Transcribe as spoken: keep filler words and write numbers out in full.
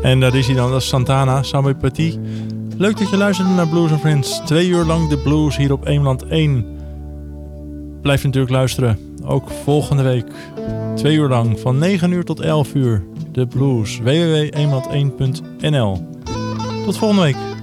En daar is hij dan, dat is Santana, samen met Petit. Leuk dat je luisterde naar Blues and Friends. Twee uur lang de blues hier op Eemland één. Blijf natuurlijk luisteren. Ook volgende week. Twee uur lang, van negen uur tot elf uur. De blues. w w w punt eemland één punt n l. Tot volgende week.